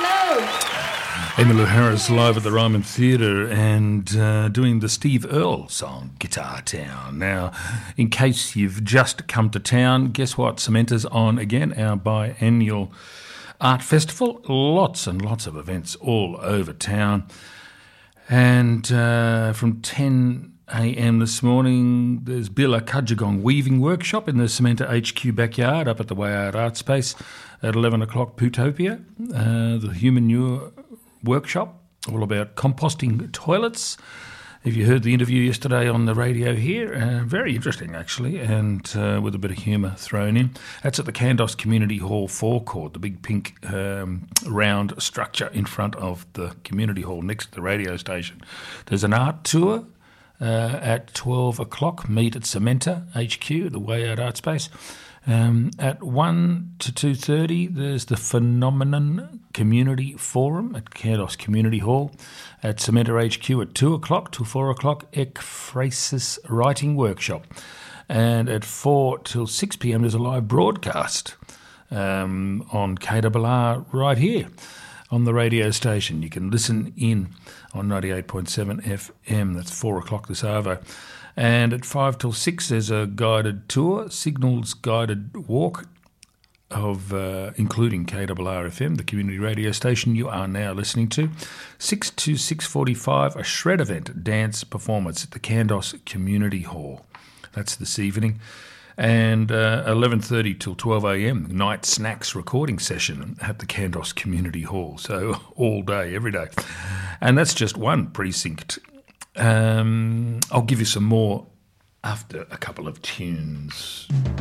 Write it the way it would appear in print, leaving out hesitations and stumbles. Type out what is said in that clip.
Emmylou Harris live at the Ryman Theatre and doing the Steve Earle song, Guitar Town. Now, in case you've just come to town, guess what? Cementa's on again, our biannual art festival. Lots and lots of events all over town. And from 10 a.m. this morning, there's Billa Kudjagong weaving workshop in the Cementa HQ backyard up at the Wayard Art Space at 11 o'clock, Putopia. The Human Manure workshop, all about composting toilets. If you heard the interview yesterday on the radio here, very interesting actually, and with a bit of humour thrown in. That's at the Kandos Community Hall forecourt, the big pink round structure in front of the community hall next to the radio station. There's an art tour at 12 o'clock, meet at Cementa HQ, the Wayard Art Space. At 1 to 2:30, there's the Phenomenon Community Forum at Kandos Community Hall. At Cementa HQ at 2 o'clock to 4 o'clock, Ekphrasis Writing Workshop. And at 4 till 6 p.m, there's a live broadcast on KRR right here on the radio station. You can listen in on 98.7 FM. That's 4 o'clock this hour. And at 5 till 6, there's a guided tour, Signals guided walk of including KRR FM, the community radio station you are now listening to. 6 to 6:45, a shred event, dance performance at the Kandos Community Hall. That's this evening. And 11:30 till 12 a.m, night snacks recording session at the Kandos Community Hall. So all day, every day. And that's just one precinct. I'll give you some more after a couple of tunes.